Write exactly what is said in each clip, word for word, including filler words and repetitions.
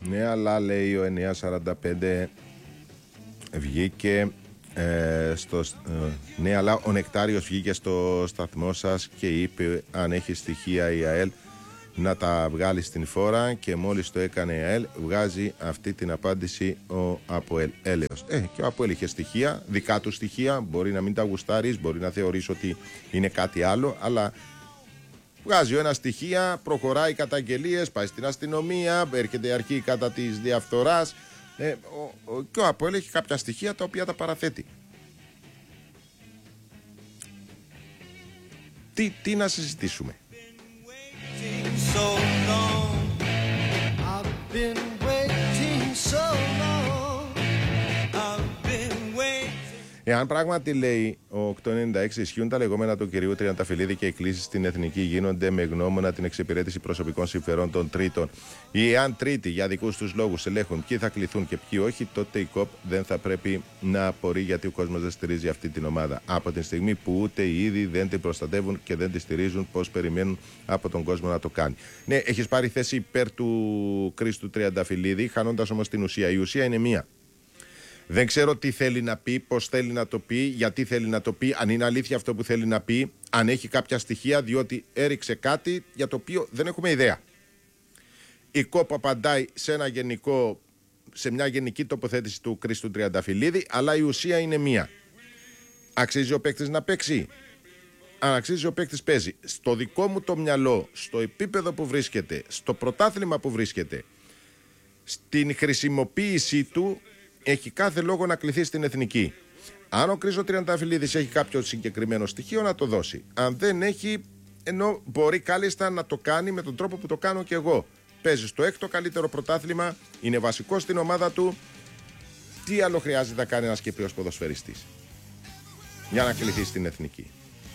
Ναι, αλλά λέει ο εννιά σαράντα πέντε βγήκε ε, στο, ε, ναι, αλλά ο Νεκτάριος βγήκε στο σταθμό σας και είπε αν έχει στοιχεία η ΑΕΛ να τα βγάλει στην φόρα, και μόλις το έκανε η ΑΕΛ βγάζει αυτή την απάντηση ο ΑΠΟΕΛ. Έλεος. Ε, και ο ΑΠΟΕΛ είχε στοιχεία, δικά του στοιχεία, μπορεί να μην τα γουστάρεις, μπορεί να θεωρείς ότι είναι κάτι άλλο, αλλά βγάζει ένα στοιχεία, προχωράει καταγγελίες, πάει στην αστυνομία, έρχεται η αρχή κατά της διαφθοράς, ε, ο, ο, και ο ΑΠΟΕΛ έχει κάποια στοιχεία τα οποία τα παραθέτει. Τι, τι να συζητήσουμε? So long, I've been waiting so long, I've been waiting. Εάν πράγματι, λέει ο οκτακόσια ενενήντα έξι, ισχύουν τα λεγόμενα του κυρίου Τριανταφυλλίδη και οι κλήσεις στην εθνική γίνονται με γνώμονα την εξυπηρέτηση προσωπικών συμφερόντων τρίτων, ή εάν τρίτοι για δικούς τους λόγους ελέγχουν ποιοι θα κληθούν και ποιοι όχι, τότε η ΚΟΠ δεν θα πρέπει να απορεί γιατί ο κόσμος δεν στηρίζει αυτή την ομάδα. Από τη στιγμή που ούτε οι ίδιοι δεν την προστατεύουν και δεν τη στηρίζουν, πώς περιμένουν από τον κόσμο να το κάνει? Ναι, έχεις πάρει θέση υπέρ του Κρίστου Τριανταφυλλίδη, χάνοντας όμως την ουσία. Η ουσία είναι μία. Δεν ξέρω τι θέλει να πει, πώς θέλει να το πει, γιατί θέλει να το πει, αν είναι αλήθεια αυτό που θέλει να πει, αν έχει κάποια στοιχεία, διότι έριξε κάτι για το οποίο δεν έχουμε ιδέα. Η ΚΟΠ απαντάει σε, ένα γενικό, σε μια γενική τοποθέτηση του Κρίστου Τριανταφυλλίδη, αλλά η ουσία είναι μία. Αξίζει ο παίκτης να παίξει? Αν αξίζει ο παίκτης, παίζει. Στο δικό μου το μυαλό, στο επίπεδο που βρίσκεται, στο πρωτάθλημα που βρίσκεται, στην χρησιμοποίησή του, έχει κάθε λόγο να κληθεί στην εθνική. Αν ο Κρίστος Τριανταφυλλίδης έχει κάποιο συγκεκριμένο στοιχείο, να το δώσει. Αν δεν έχει, ενώ μπορεί κάλλιστα να το κάνει με τον τρόπο που το κάνω και εγώ. Παίζει στο έκτο καλύτερο πρωτάθλημα, είναι βασικό στην ομάδα του. Τι άλλο χρειάζεται να κάνει ένας Κύπριος ποδοσφαιριστής για να κληθεί στην εθνική?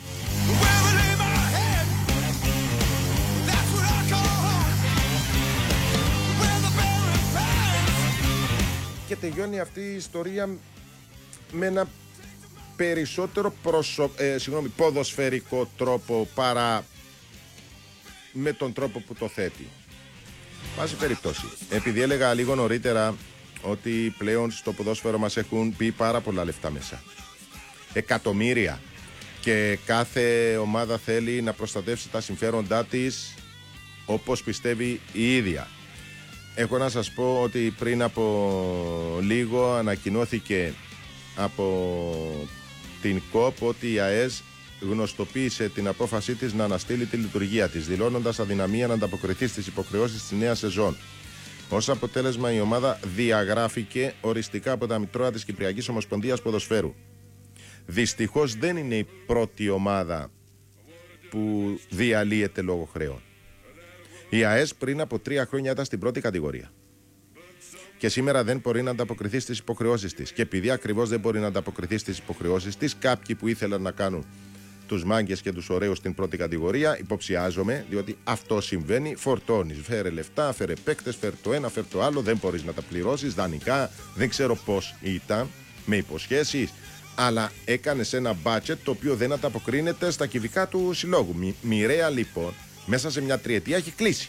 Και τελειώνει αυτή η ιστορία με ένα περισσότερο προσω... ε, συγγνώμη, ποδοσφαιρικό τρόπο παρά με τον τρόπο που το θέτει. Πάση περιπτώσει, επειδή έλεγα λίγο νωρίτερα ότι πλέον στο ποδόσφαιρο μας έχουν πει πάρα πολλά λεφτά μέσα, εκατομμύρια, και κάθε ομάδα θέλει να προστατεύσει τα συμφέροντά της όπως πιστεύει η ίδια. Έχω να σας πω ότι πριν από λίγο ανακοινώθηκε από την ΚΟΠ ότι η ΑΕΣ γνωστοποίησε την απόφασή της να αναστείλει τη λειτουργία της, δηλώνοντας αδυναμία να ανταποκριθεί στις υποχρεώσεις της νέας σεζόν. Ως αποτέλεσμα, η ομάδα διαγράφηκε οριστικά από τα μητρώα της Κυπριακής Ομοσπονδίας Ποδοσφαίρου. Δυστυχώς δεν είναι η πρώτη ομάδα που διαλύεται λόγω χρέων. Η ΑΕΣ πριν από τρία χρόνια ήταν στην πρώτη κατηγορία και σήμερα δεν μπορεί να ανταποκριθεί στις υποχρεώσεις της. Και επειδή ακριβώς δεν μπορεί να ανταποκριθεί στις υποχρεώσεις της, κάποιοι που ήθελαν να κάνουν τους μάγκες και τους ωραίους στην πρώτη κατηγορία, υποψιάζομαι, διότι αυτό συμβαίνει, φορτώνεις, φέρε λεφτά, φέρε παίκτες, φέρε το ένα, φέρε το άλλο, δεν μπορείς να τα πληρώσεις, δανεικά, δεν ξέρω πώς ήταν, με υποσχέσεις, αλλά έκανες ένα budget το οποίο δεν ανταποκρίνεται στα κυβικά του συλλόγου. Μοι, μοιραία λοιπόν, μέσα σε μια τριετία έχει κλείσει.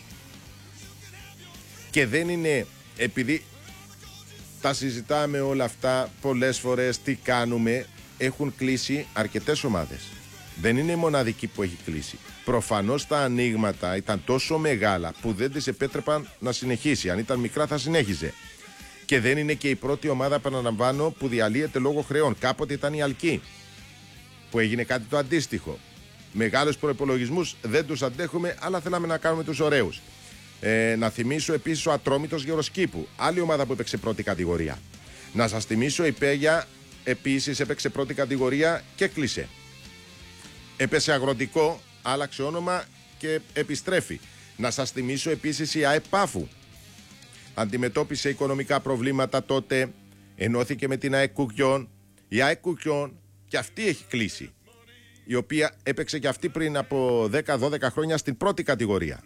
Και δεν είναι, επειδή τα συζητάμε όλα αυτά πολλές φορές, τι κάνουμε, έχουν κλείσει αρκετές ομάδες. Δεν είναι η μοναδική που έχει κλείσει. Προφανώς τα ανοίγματα ήταν τόσο μεγάλα που δεν της επέτρεπαν να συνεχίσει. Αν ήταν μικρά θα συνέχιζε. Και δεν είναι και η πρώτη ομάδα, επαναλαμβάνω, που διαλύεται λόγω χρεών. Κάποτε ήταν η Αλκή, που έγινε κάτι το αντίστοιχο. Μεγάλους προϋπολογισμούς δεν τους αντέχουμε, αλλά θέλαμε να κάνουμε τους ωραίους. Ε, να θυμίσω επίσης ο Ατρόμητος Γεροσκήπου, άλλη ομάδα που έπαιξε πρώτη κατηγορία. Να σας θυμίσω η Πέγια επίσης έπαιξε πρώτη κατηγορία και κλείσε. Έπεσε Αγροτικό, άλλαξε όνομα και επιστρέφει. Να σας θυμίσω επίσης η ΑΕΠ Πάφου. Αντιμετώπισε οικονομικά προβλήματα τότε, ενώθηκε με την ΑΕΚ Κουκιών. Η ΑΕΚ Κουκιών και αυτή έχει κλείσει, η οποία έπαιξε και αυτή πριν από δέκα δώδεκα χρόνια στην πρώτη κατηγορία.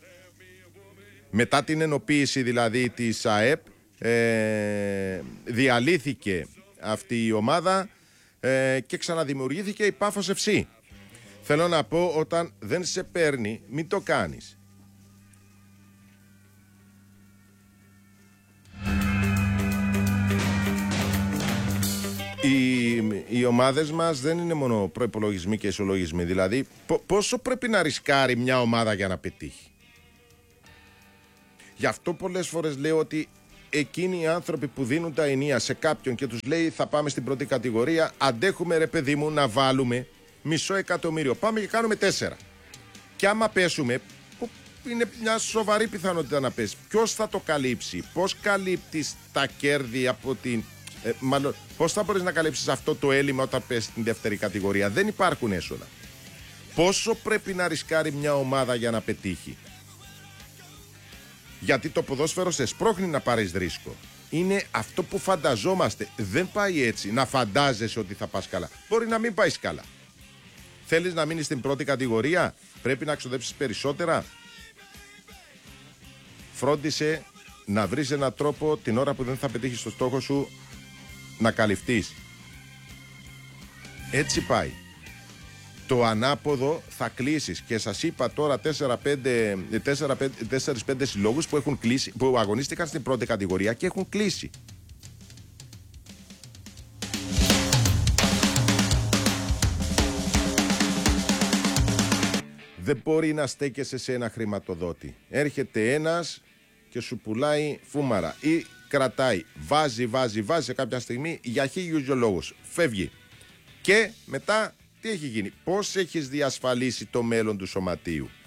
Μετά την ενοποίηση δηλαδή της ΑΕΠ, ε, διαλύθηκε αυτή η ομάδα ε, και ξαναδημιουργήθηκε η Πάφος εφ σι. Θέλω να πω, όταν δεν σε παίρνει, μην το κάνεις. οι ομάδες μας δεν είναι μόνο προϋπολογισμοί και ισολογισμοί. Δηλαδή, πόσο πρέπει να ρισκάρει μια ομάδα για να πετύχει. Γι' αυτό πολλές φορές λέω ότι εκείνοι οι άνθρωποι που δίνουν τα ενία σε κάποιον και τους λέει θα πάμε στην πρώτη κατηγορία, αντέχουμε ρε παιδί μου να βάλουμε μισό εκατομμύριο. Πάμε και κάνουμε τέσσερα. Και άμα πέσουμε, που είναι μια σοβαρή πιθανότητα να πέσει, ποιος θα το καλύψει, πώς καλύπτεις τα κέρδη από την... Ε, μάλλον, πώς θα μπορείς να καλύψεις αυτό το έλλειμμα όταν πέσει στην δεύτερη κατηγορία. Δεν υπάρχουν έσοδα. Πόσο πρέπει να ρισκάρει μια ομάδα για να πετύχει. Γιατί το ποδόσφαιρο σε σπρώχνει να πάρεις ρίσκο. Είναι αυτό που φανταζόμαστε. Δεν πάει έτσι να φαντάζεσαι ότι θα πας καλά. Μπορεί να μην πάει καλά. Θέλεις να μείνεις στην πρώτη κατηγορία, πρέπει να ξοδέψεις περισσότερα. Φρόντισε να βρεις έναν τρόπο την ώρα που δεν θα πετύχεις το στόχο σου να καλυφθείς. Έτσι πάει. Το ανάποδο θα κλείσεις. Και σας είπα τώρα τέσσερα πέντε συλλόγους που, έχουν κλείσει, που αγωνίστηκαν στην πρώτη κατηγορία και έχουν κλείσει. Δεν μπορεί να στέκεσαι σε ένα χρηματοδότη. Έρχεται ένας και σου πουλάει φούμαρα ή κρατάει, βάζει, βάζει, βάζει σε κάποια στιγμή για χίλιους δυο λόγους. Φεύγει. Και μετά τι έχει γίνει, πώς έχεις διασφαλίσει το μέλλον του σωματείου.